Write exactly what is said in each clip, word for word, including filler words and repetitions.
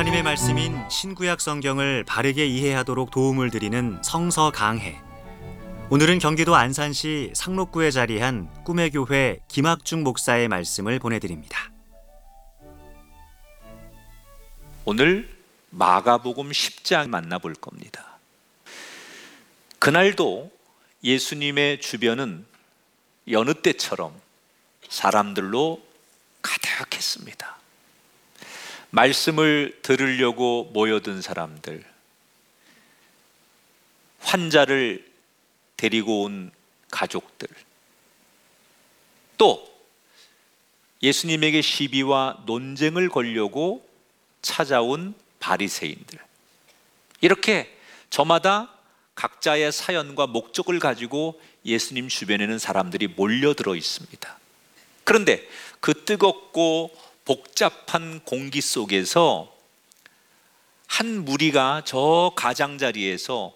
하나님의 말씀인 신구약 성경을 바르게 이해하도록 도움을 드리는 성서 강해. 오늘은 경기도 안산시 상록구에 자리한 꿈의 교회 김학중 목사의 말씀을 보내드립니다. 오늘 마가복음 십 장 만나볼 겁니다. 그날도 예수님의 주변은 여느 때처럼 사람들로 가득했습니다. 말씀을 들으려고 모여든 사람들, 환자를 데리고 온 가족들, 또 예수님에게 시비와 논쟁을 걸려고 찾아온 바리새인들, 이렇게 저마다 각자의 사연과 목적을 가지고 예수님 주변에는 사람들이 몰려들어 있습니다. 그런데 그 뜨겁고 복잡한 공기 속에서 한 무리가 저 가장자리에서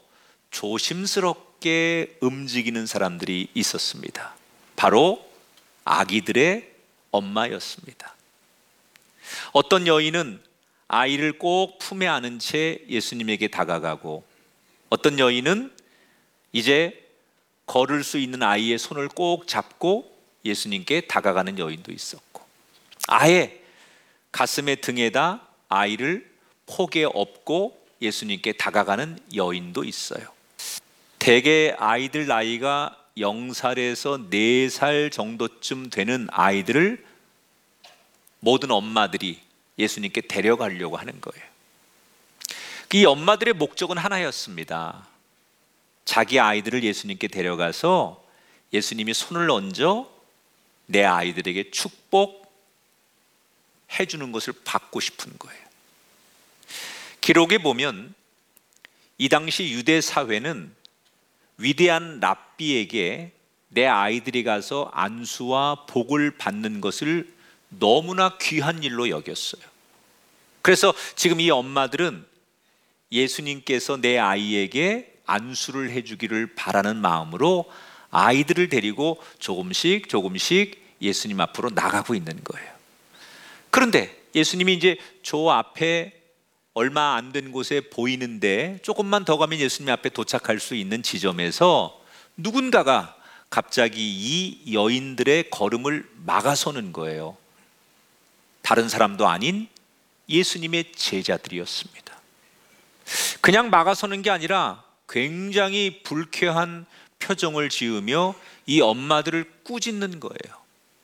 조심스럽게 움직이는 사람들이 있었습니다. 바로 아기들의 엄마였습니다. 어떤 여인은 아이를 꼭 품에 안은 채 예수님에게 다가가고, 어떤 여인은 이제 걸을 수 있는 아이의 손을 꼭 잡고 예수님께 다가가는 여인도 있었고, 아예 가슴에 등에다 아이를 폭에 업고 예수님께 다가가는 여인도 있어요. 대개 아이들 나이가 영 살에서 네 살 정도쯤 되는 아이들을 모든 엄마들이 예수님께 데려가려고 하는 거예요. 이 엄마들의 목적은 하나였습니다. 자기 아이들을 예수님께 데려가서 예수님이 손을 얹어 내 아이들에게 축복 해주는 것을 받고 싶은 거예요. 기록에 보면 이 당시 유대 사회는 위대한 랍비에게 내 아이들이 가서 안수와 복을 받는 것을 너무나 귀한 일로 여겼어요. 그래서 지금 이 엄마들은 예수님께서 내 아이에게 안수를 해주기를 바라는 마음으로 아이들을 데리고 조금씩 조금씩 예수님 앞으로 나가고 있는 거예요. 그런데 예수님이 이제 저 앞에 얼마 안 된 곳에 보이는데 조금만 더 가면 예수님 앞에 도착할 수 있는 지점에서 누군가가 갑자기 이 여인들의 걸음을 막아서는 거예요. 다른 사람도 아닌 예수님의 제자들이었습니다. 그냥 막아서는 게 아니라 굉장히 불쾌한 표정을 지으며 이 엄마들을 꾸짖는 거예요.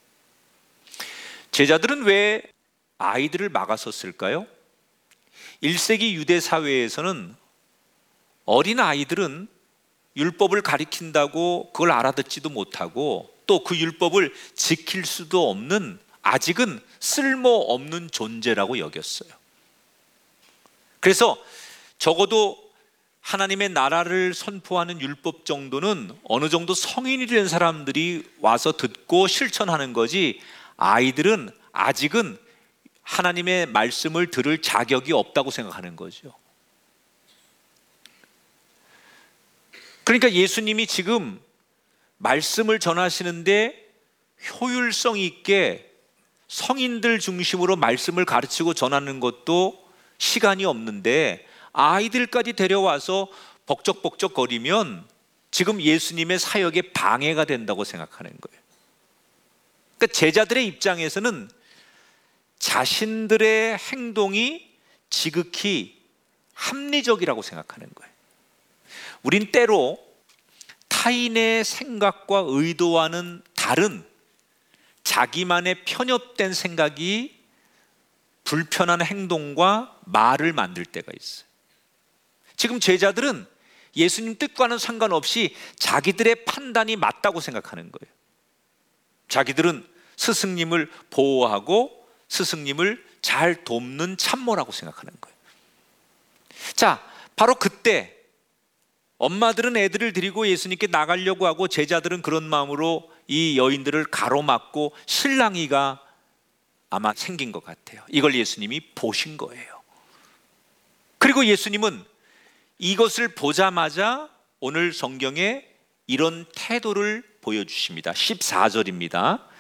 제자들은 왜 아이들을 막아섰을까요? 일 세기 유대 사회에서는 어린 아이들은 율법을 가리킨다고 그걸 알아듣지도 못하고 또 그 율법을 지킬 수도 없는, 아직은 쓸모없는 존재라고 여겼어요. 그래서 적어도 하나님의 나라를 선포하는 율법 정도는 어느 정도 성인이 된 사람들이 와서 듣고 실천하는 거지, 아이들은 아직은 하나님의 말씀을 들을 자격이 없다고 생각하는 거죠. 그러니까 예수님이 지금 말씀을 전하시는데 효율성 있게 성인들 중심으로 말씀을 가르치고 전하는 것도 시간이 없는데 아이들까지 데려와서 벅적벅적 거리면 지금 예수님의 사역에 방해가 된다고 생각하는 거예요. 그러니까 제자들의 입장에서는 자신들의 행동이 지극히 합리적이라고 생각하는 거예요. 우린 때로 타인의 생각과 의도와는 다른 자기만의 편협된 생각이 불편한 행동과 말을 만들 때가 있어요. 지금 제자들은 예수님 뜻과는 상관없이 자기들의 판단이 맞다고 생각하는 거예요. 자기들은 스승님을 보호하고 스승님을 잘 돕는 참모라고 생각하는 거예요. 자, 바로 그때 엄마들은 애들을 데리고 예수님께 나가려고 하고 제자들은 그런 마음으로 이 여인들을 가로막고 실랑이가 아마 생긴 것 같아요. 이걸 예수님이 보신 거예요. 그리고 예수님은 이것을 보자마자 오늘 성경에 이런 태도를 보여주십니다. 십사 절입니다.